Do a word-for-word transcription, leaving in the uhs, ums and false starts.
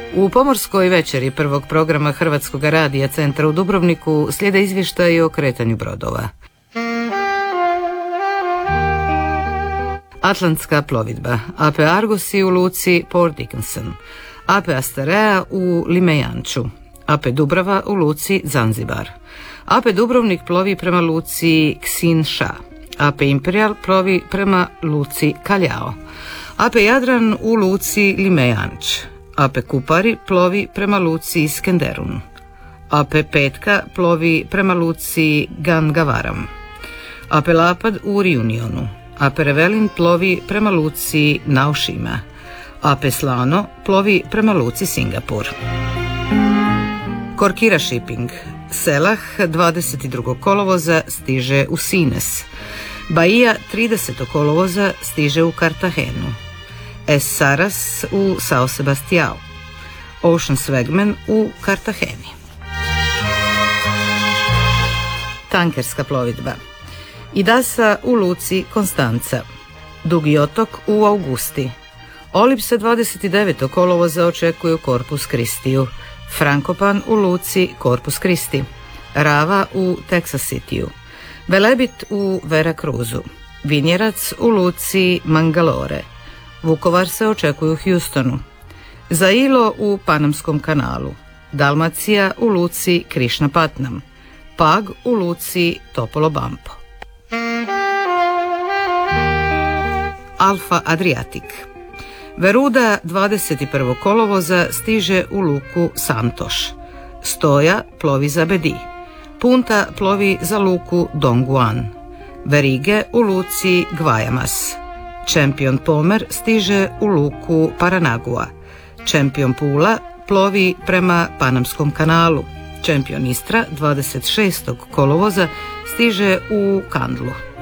U pomorskoj večeri prvog programa Hrvatskog radija Centra u Dubrovniku slijede izvještaji o kretanju brodova. Atlantska plovidba, A P Argosi u luci Port Dickinson, A P Asterea u Limejanču, A P Dubrava u luci Zanzibar, A P Dubrovnik plovi prema luci Ksin Ša, A P Imperial plovi prema luci Kaljao, A P Jadran u luci Limejanč, A P Kupari plovi prema luci Iskenderun, A P Petka plovi prema luci Gangavaram, A P Lapad u Reunionu, A P Revelin plovi prema luci Naošima, A P Slano plovi prema luci Singapur. Korkira Shipping, Selah dvadeset drugog kolovoza stiže u Sines, Bahia tridesetog kolovoza stiže u Kartagenu, S. Saras u Sao Sebastiao, Ocean Swagman u Kartageni. Tankerska plovidba, Idasa u luci Konstanca, Dugi otok u Augusti, Olipse dvadeset devetog kolovoza očekuju Corpus Christiju, Frankopan u luci Corpus Christi, Rava u Texas Cityu, Velebit u Veracruzu, Vinjerac u luci Mangalore, Vukovar se očekuju u Houstonu, Zailo u Panamskom kanalu, Dalmacija u luci Krishnapatnam, Pag u luci Topolobampo. Alfa Adriatic, Veruda dvadeset prvog kolovoza stiže u luku Santoš, Stoja plovi za Bedi, Punta plovi za luku Dongguan, Verige u luci Guayamas, Champion Pomer stiže u luku Paranagua, Champion Pula plovi prema Panamskom kanalu, Champion Istra dvadeset šestog kolovoza stiže u Kandlu.